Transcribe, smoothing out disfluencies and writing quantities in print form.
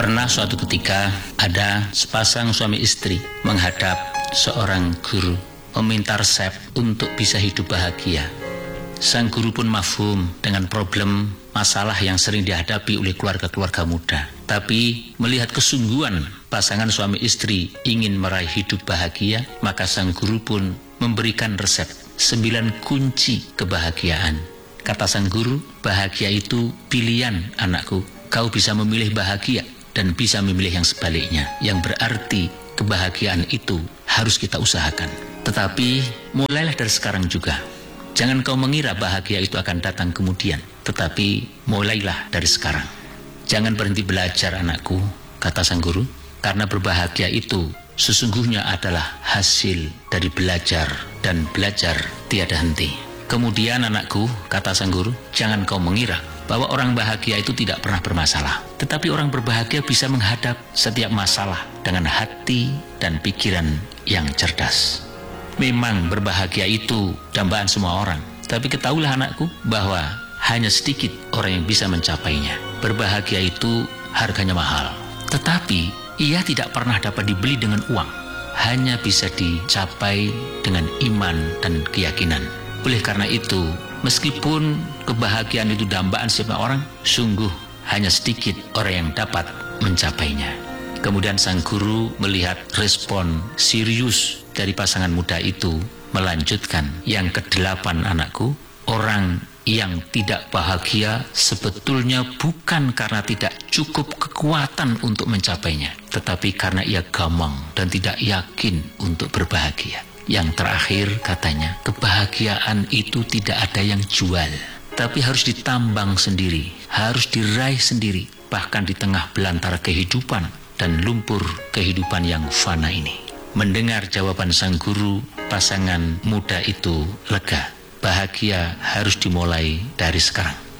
Pernah suatu ketika ada sepasang suami istri menghadap seorang guru, meminta resep untuk bisa hidup bahagia. Sang guru pun mafhum dengan problem masalah yang sering dihadapi oleh keluarga-keluarga muda. Tapi melihat kesungguhan pasangan suami istri ingin meraih hidup bahagia, maka sang guru pun memberikan resep 9 kunci kebahagiaan. Kata sang guru, bahagia itu pilihan anakku. Kau bisa memilih bahagia dan bisa memilih yang sebaliknya, yang berarti kebahagiaan itu harus kita usahakan. Tetapi mulailah dari sekarang juga. Jangan kau mengira bahagia itu akan datang kemudian, tetapi mulailah dari sekarang. Jangan berhenti belajar anakku, kata sang guru, karena berbahagia itu sesungguhnya adalah hasil dari belajar, dan belajar tiada henti. Kemudian anakku, kata sang guru, jangan kau mengira bahwa orang bahagia itu tidak pernah bermasalah. Tetapi orang berbahagia bisa menghadap setiap masalah dengan hati dan pikiran yang cerdas. Memang berbahagia itu dambaan semua orang. Tapi ketahuilah anakku bahwa hanya sedikit orang yang bisa mencapainya. Berbahagia itu harganya mahal. Tetapi ia tidak pernah dapat dibeli dengan uang. Hanya bisa dicapai dengan iman dan keyakinan. Oleh karena itu, meskipun kebahagiaan itu dambaan setiap orang, sungguh hanya sedikit orang yang dapat mencapainya. Kemudian sang guru melihat respon serius dari pasangan muda itu, melanjutkan, yang ke-8 anakku, orang yang tidak bahagia sebetulnya bukan karena tidak cukup kekuatan untuk mencapainya, tetapi karena ia gamang dan tidak yakin untuk berbahagia. Yang terakhir katanya, kebahagiaan itu tidak ada yang jual, tapi harus ditambang sendiri, harus diraih sendiri, bahkan di tengah belantara kehidupan dan lumpur kehidupan yang fana ini. Mendengar jawaban sang guru, pasangan muda itu lega. Bahagia harus dimulai dari sekarang.